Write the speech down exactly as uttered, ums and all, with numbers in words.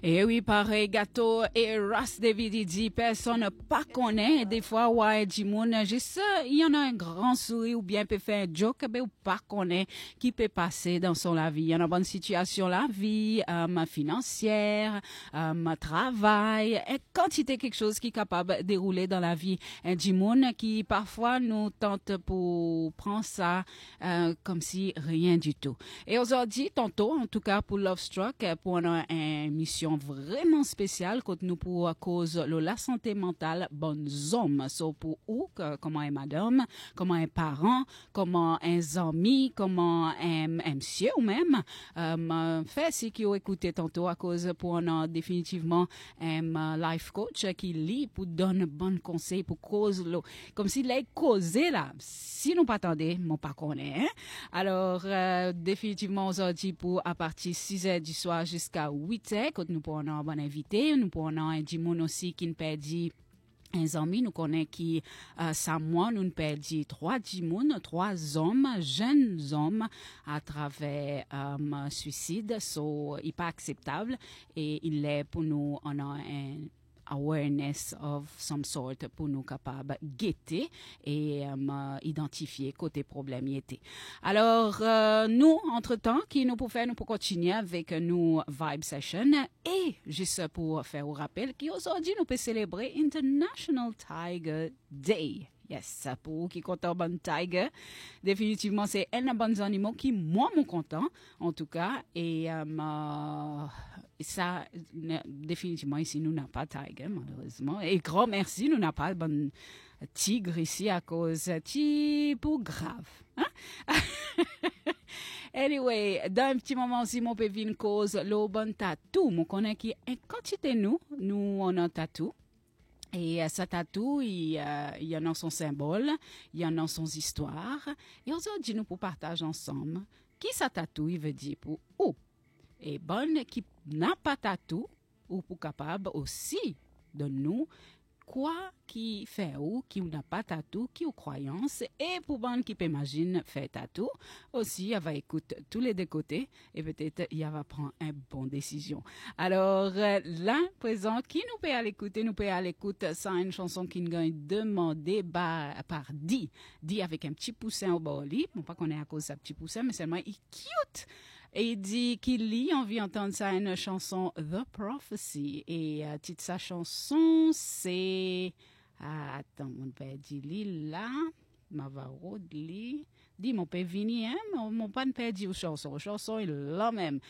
Et oui, pareil, gâteau et Ras David il dit, personne pas connaît. Des fois, ouais, dit moun, juste, il y en a un grand sourire ou bien peut faire un joke, mais ou pas connaît qui peut passer dans son la vie. Il y en a une bonne situation la vie, euh, financière, euh, travail, et quantité quelque chose qui est capable de dérouler dans la vie. Un dit moun qui parfois nous tente pour prendre ça euh, comme si rien du tout. Et aujourd'hui, tantôt, en tout cas pour Love Struck, pour une, une mission vraiment spéciale contre nous pour cause de la santé mentale bonnes hommes. So pour où, que, comment est madame, comment est parent, comment un ami, comment un, un monsieur ou même um, fait si qui ont écouté tantôt à cause pour un définitivement un life coach qui lit pour donner bon conseil pour cause lo, comme s'il a causé là. Si nous pas attendez, mon pas connaît. Hein? Alors euh, définitivement aujourd'hui pour à partir six heures du soir jusqu'à huit heures quand nous pourrons un bon invité, nous pourrons un Dimon aussi qui nous perdit un ami, nous connaissons qui, euh, ça moi, nous perdit trois Dimon, trois hommes, jeunes hommes, à travers um, suicide, so, il pas acceptable, et il est pour nous, on a un awareness of some sort pour nous capables guetter et um, identifier côté problème y était. Alors euh, nous entre-temps qui nous pour faire nous pour continuer avec nous vibe session et juste pour faire un rappel qu'aujourd'hui nous peut célébrer International Tiger Day. Yes, pour qui content bon tiger. Définitivement, c'est un des bons animaux qui, moi, mon content, en tout cas. Et um, uh, ça, ne, définitivement, ici, nous n'avons pas tiger, malheureusement. Et grand merci, nous n'avons pas de bon tigre ici à cause de pour grave. Hein? Anyway, dans un petit moment aussi, mon peut venir cause le bon tatou. Mon connaît qui est quantité nous, nous, on a un tatou. Et euh, ça tatou, il, euh, il y en a son symbole, il y en a son histoire. Et aujourd'hui, nous pour partager ensemble qui ça tatou, il veut dire pour où. Et bonne qui n'a pas tatou, ou pour capable aussi de nous, quoi qui fait ou, qui n'a pas tatou, qui ou croyance, et pour bonne qui peut imaginer faire tatou, aussi, elle va écouter tous les deux côtés, et peut-être, il va prendre une bonne décision. Alors, euh, là, présent, qui nous peut aller écouter, nous peut aller écouter, ça, une chanson qui nous a demandé par, par Di, Di avec un petit poussin au bord lit, bon, pas qu'on est à cause de sa petit poussin, mais seulement, il est cute! Et il dit qu'il lit, on vient entendre ça, une chanson The Prophecy. Et euh, titre sa chanson, c'est... Ah, attends, mon père dit lit là, ma va lit. Dis, mon père vini, hein, mon, mon père dit aux chansons, aux chansons, il l'a même.